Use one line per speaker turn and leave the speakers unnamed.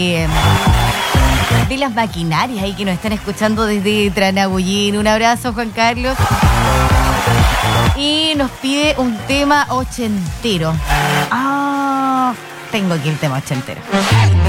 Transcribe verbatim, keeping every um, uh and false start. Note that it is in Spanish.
eh, de las maquinarias ahí que nos están escuchando desde Tranabullín. Un abrazo, Juan Carlos. Y nos pide un tema ochentero. Ah, tengo aquí el tema ochentero.